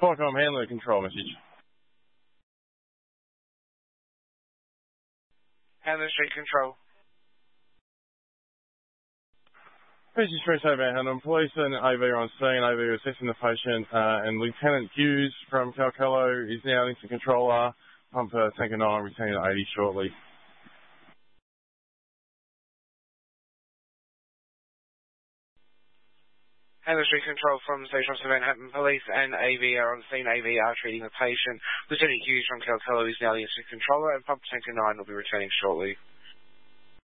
Qualcomm handler control message. Handler Street Control. Message Express over Hannon. Police and AV are on scene. AV are assessing the patient, and Lieutenant Hughes from Calcallo is now instant controller. Pumper Tanker 9 returning to 80 shortly. Handler Street Control from Station Officer Manhattan Police and AV are on scene. AV are treating the patient. Lieutenant Hughes from Calcallo is now the instant controller, and Pumper Tanker 9 will be returning shortly.